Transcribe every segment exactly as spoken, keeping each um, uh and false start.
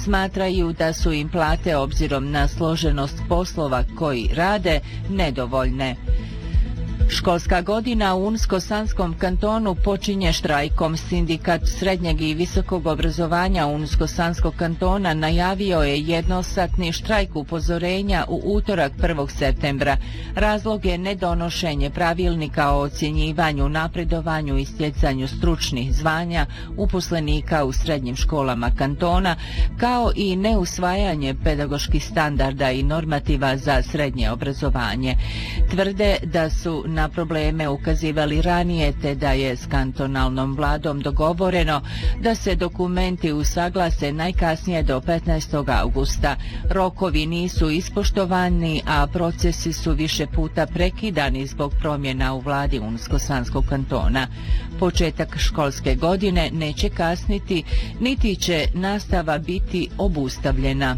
Smatraju da su im plate obzirom na složenost poslova koji rade nedovoljne. Školska godina u Unsko-Sanskom kantonu počinje štrajkom. Sindikat srednjeg i visokog obrazovanja Unsko-Sanskog kantona najavio je jednosatni štrajk upozorenja u utorak prvog septembra. Razlog je nedonošenje pravilnika o ocjenjivanju, napredovanju i stjecanju stručnih zvanja uposlenika u srednjim školama kantona, kao i neusvajanje pedagoških standarda i normativa za srednje obrazovanje. Tvrde da su na probleme ukazivali ranije, te da je s kantonalnom vladom dogovoreno da se dokumenti usaglase najkasnije do petnaestog augusta. Rokovi nisu ispoštovani, a procesi su više puta prekidani zbog promjena u vladi Unsko-Sanskog kantona. Početak školske godine neće kasniti, niti će nastava biti obustavljena.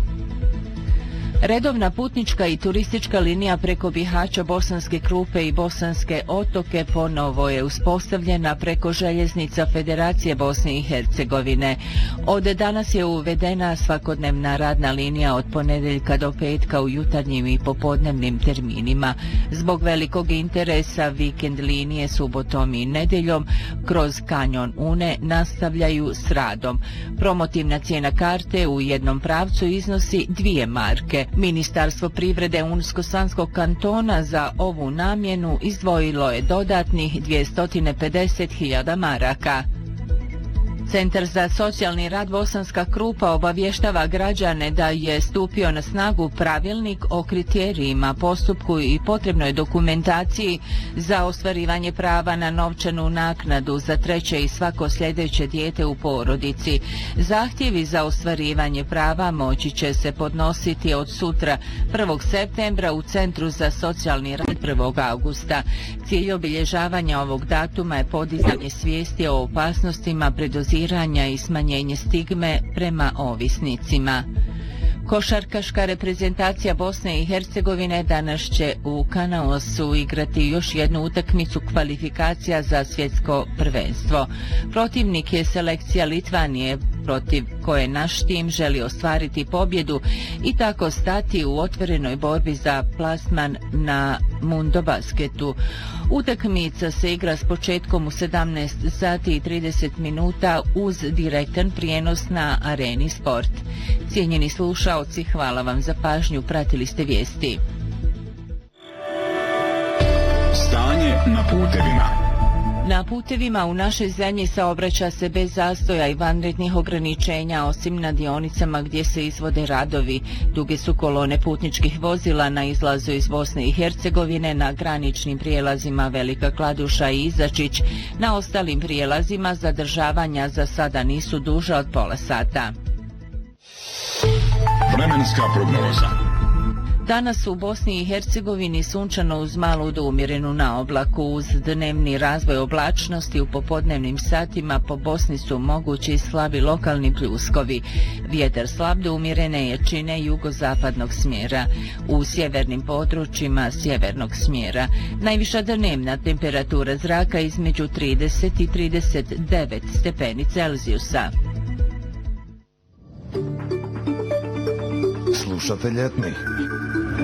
Redovna putnička i turistička linija preko Bihaća, Bosanske Krupe i Bosanske Otoke ponovo je uspostavljena preko željeznica Federacije Bosne i Hercegovine. Od danas je uvedena svakodnevna radna linija od ponedjeljka do petka u jutarnjim i popodnevnim terminima. Zbog velikog interesa vikend linije subotom i nedjeljom kroz kanjon Une nastavljaju s radom. Promotivna cijena karte u jednom pravcu iznosi dvije marke. Ministarstvo privrede Unsko-Sanskog kantona za ovu namjenu izdvojilo je dodatnih dvjesto pedeset hiljada maraka. Centar za socijalni rad Bosanska Krupa obavještava građane da je stupio na snagu pravilnik o kriterijima, postupku i potrebnoj dokumentaciji za ostvarivanje prava na novčanu naknadu za treće i svako sljedeće dijete u porodici. Zahtjevi za ostvarivanje prava moći će se podnositi od sutra prvog septembra u Centru za socijalni rad prvog augusta. Cilj obilježavanja ovog datuma je podizanje svijesti o opasnostima predoziranja i smanjenje stigme prema ovisnicima. Košarkaška reprezentacija Bosne i Hercegovine danas će u Kanaosu igrati još jednu utakmicu kvalifikacija za svjetsko prvenstvo. Protivnik je selekcija Litvanije, protiv koje naš tim želi ostvariti pobjedu i tako stati u otvorenoj borbi za plasman na Mundobasketu. Utakmica se igra s početkom u sedamnaest sati i trideset minuta uz direktan prijenos na Areni Sport. Cijenjeni slušaoci, hvala vam za pažnju, pratili ste vijesti. Stanje na putevima. Na putevima u našoj zemlji saobraća se bez zastoja i vanrednih ograničenja, osim na dionicama gdje se izvode radovi. Duge su kolone putničkih vozila na izlazu iz Bosne i Hercegovine, na graničnim prijelazima Velika Kladuša i Izačić. Na ostalim prijelazima zadržavanja za sada nisu duža od pola sata. Vremenska prognoza. Danas u Bosni i Hercegovini sunčano uz malu do umjerenu na oblaku. Uz dnevni razvoj oblačnosti u popodnevnim satima po Bosni su mogući slabi lokalni pljuskovi. Vjetar slab do umjerene jačine jugozapadnog smjera. U sjevernim područjima sjevernog smjera. Najviša dnevna temperatura zraka između trideset i trideset devet stepeni Celzijusa. Slušate ljetni